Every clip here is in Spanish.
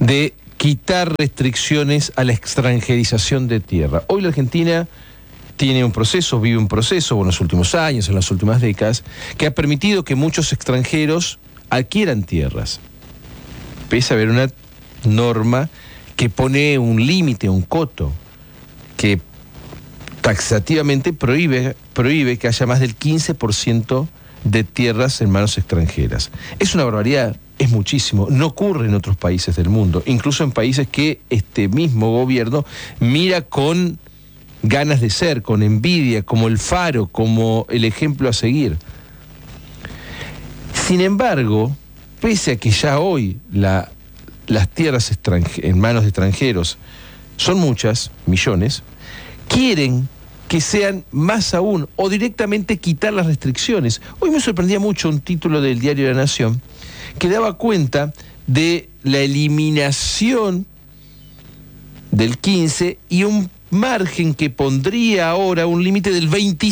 de quitar restricciones a la extranjerización de tierra. Hoy la Argentina tiene un proceso, vive un proceso, en los últimos años, en las últimas décadas, que ha permitido que muchos extranjeros adquieran tierras. Pese a haber una norma que pone un límite, un coto, que taxativamente prohíbe que haya más del 15% de tierras en manos extranjeras. Es una barbaridad, es muchísimo, no ocurre en otros países del mundo, incluso en países que este mismo gobierno mira con ganas de ser, con envidia, como el faro, como el ejemplo a seguir. Sin embargo, pese a que ya hoy las tierras en manos de extranjeros son muchas, millones, quieren que sean más aún, o directamente quitar las restricciones. Hoy me sorprendía mucho un título del diario La Nación que daba cuenta de la eliminación del 15 y un margen que pondría ahora un límite del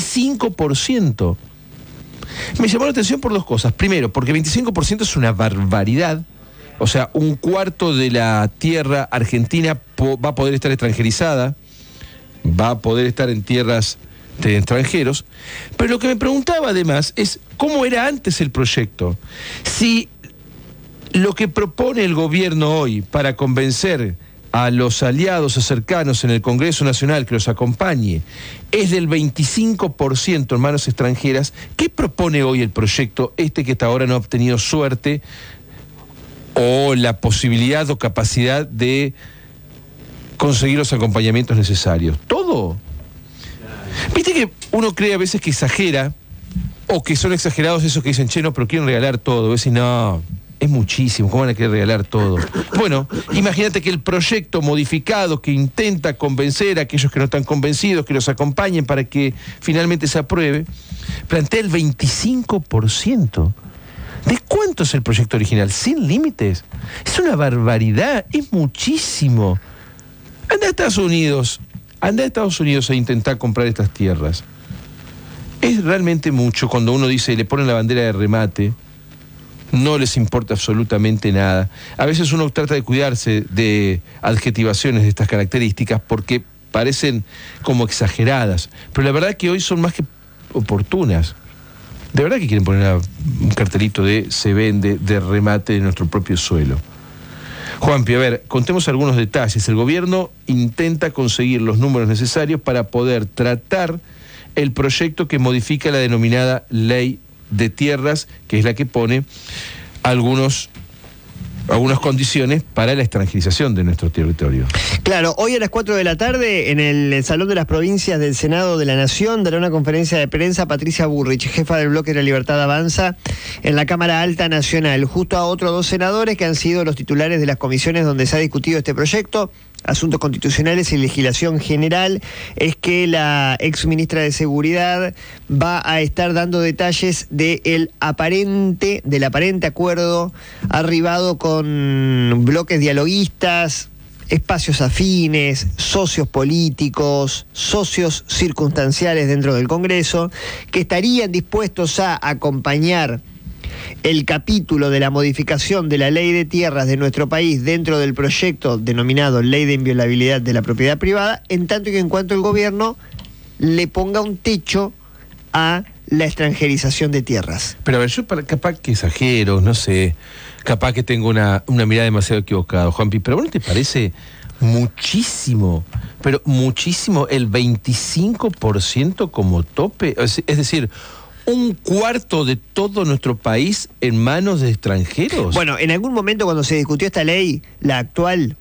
25%. Me llamó la atención por dos cosas. Primero, porque 25% es una barbaridad. O sea, un cuarto de la tierra argentina va a poder estar extranjerizada, va a poder estar en tierras de extranjeros. Pero lo que me preguntaba además es cómo era antes el proyecto. Si lo que propone el gobierno hoy para convencer a los aliados o cercanos en el Congreso Nacional que los acompañe es del 25% en manos extranjeras, ¿qué propone hoy el proyecto que hasta ahora no ha obtenido suerte o la posibilidad o capacidad de conseguir los acompañamientos necesarios? Todo. Viste que uno cree a veces que exagera, o que son exagerados esos que dicen, che, no, pero quieren regalar todo. A veces, no, es muchísimo, ¿cómo van a querer regalar todo? Bueno, imagínate que el proyecto modificado que intenta convencer a aquellos que no están convencidos, que los acompañen para que finalmente se apruebe, plantea el 25%. ¿De cuánto es el proyecto original? Sin límites. Es una barbaridad, es muchísimo. Anda a Estados Unidos a intentar comprar estas tierras. Es realmente mucho cuando uno dice, le ponen la bandera de remate, no les importa absolutamente nada. A veces uno trata de cuidarse de adjetivaciones de estas características porque parecen como exageradas, pero la verdad es que hoy son más que oportunas. De verdad que quieren poner un cartelito de se vende de remate de nuestro propio suelo. Juanpi, a ver, contemos algunos detalles. El gobierno intenta conseguir los números necesarios para poder tratar el proyecto que modifica la denominada Ley de Tierras, que es la que pone algunas condiciones para la extranjerización de nuestro territorio. Claro, hoy a las 4 de la tarde en el Salón de las Provincias del Senado de la Nación dará una conferencia de prensa Patricia Burrich, jefa del bloque de la Libertad Avanza en la Cámara Alta Nacional, justo a otros dos senadores que han sido los titulares de las comisiones donde se ha discutido este proyecto, Asuntos Constitucionales y Legislación General. Es que la exministra de Seguridad va a estar dando detalles del aparente acuerdo arribado con bloques dialoguistas, espacios afines, socios políticos, socios circunstanciales dentro del Congreso, que estarían dispuestos a acompañar el capítulo de la modificación de la ley de tierras de nuestro país dentro del proyecto denominado Ley de Inviolabilidad de la Propiedad Privada, en tanto y en cuanto el gobierno le ponga un techo a la extranjerización de tierras. Pero a ver, yo capaz que exagero, no sé, capaz que tengo una mirada demasiado equivocada, Juanpi, pero ¿no te parece muchísimo, pero muchísimo el 25% como tope? Es decir, ¿un cuarto de todo nuestro país en manos de extranjeros? Bueno, en algún momento cuando se discutió esta ley, la actual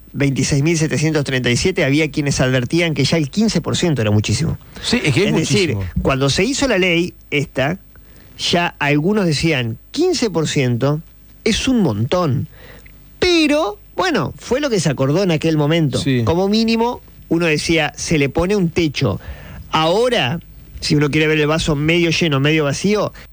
26.737, había quienes advertían que ya el 15% era muchísimo. Sí, es que es muchísimo. Decir, cuando se hizo la ley esta, ya algunos decían 15% es un montón. Pero, bueno, fue lo que se acordó en aquel momento. Sí. Como mínimo, uno decía, se le pone un techo. Ahora, si uno quiere ver el vaso medio lleno, medio vacío,